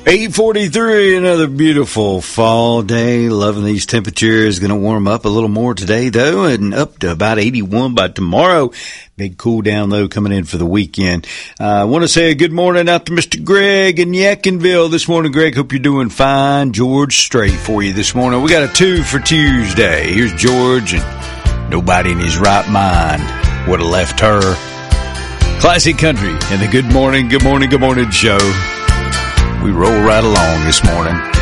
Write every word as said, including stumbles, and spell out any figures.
eight forty-three, another beautiful fall day. Loving these temperatures. Going to warm up a little more today, though, and up to about eighty-one by tomorrow. Big cool down, though, coming in for the weekend. Uh, I want to say a good morning out to Mister Greg in Yadkinville this morning. Greg, hope you're doing fine. George, straight for you this morning. We got a two for Tuesday. Here's George, and nobody in his right mind would have left her. Classic country and the good morning, good morning, good morning show. We roll right along this morning.